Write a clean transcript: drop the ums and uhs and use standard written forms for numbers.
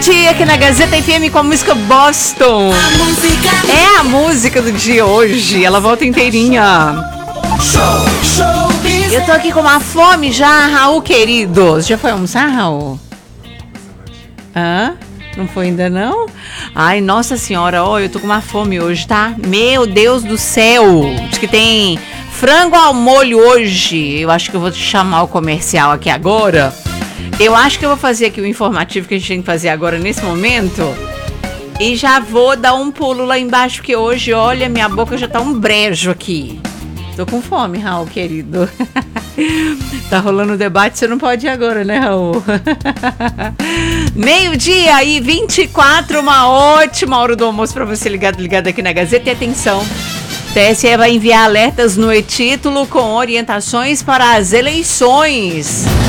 Meio-dia aqui na Gazeta FM com a música Boston. É a música do dia hoje. Ela volta inteirinha. Eu tô aqui com uma fome já, Raul querido. Você já foi almoçar, Raul? Hã? Não foi ainda não? Ai, nossa senhora, ó, eu tô com uma fome hoje, tá? Meu Deus do céu. Diz que tem frango ao molho hoje. Eu acho que eu vou chamar o comercial aqui agora. Eu acho que eu vou fazer aqui o informativo que a gente tem que fazer agora nesse momento. E já vou dar um pulo lá embaixo, porque hoje, olha, minha boca já tá um brejo aqui. Tô com fome, Raul, querido. Tá rolando debate, você não pode ir agora, né, Raul? Meio-dia e 24, uma ótima hora do almoço pra você ligado aqui na Gazeta. E atenção, TSE vai enviar alertas no e-título com orientações para as eleições.